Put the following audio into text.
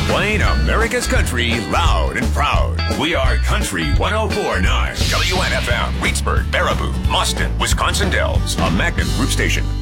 Playing America's country loud and proud. We are Country 104.9. WNFM, Reedsburg, Baraboo, Austin, Wisconsin Dells. A Magnum Group station.